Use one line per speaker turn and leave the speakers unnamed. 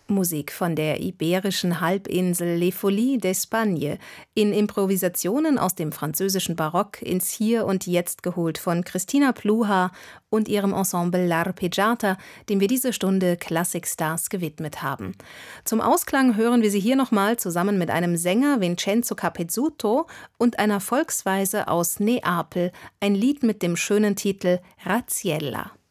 Musik von der iberischen Halbinsel Les Folies d'Espagne, in Improvisationen aus dem französischen Barock ins Hier und Jetzt geholt von Christina Pluhar und ihrem Ensemble L'Arpeggiata, dem wir diese Stunde Classic Stars gewidmet haben. Zum Ausklang hören wir sie hier nochmal zusammen mit einem Sänger Vincenzo Capezzuto und einer Volksweise aus Neapel, ein Lied mit dem schönen Titel Raziella.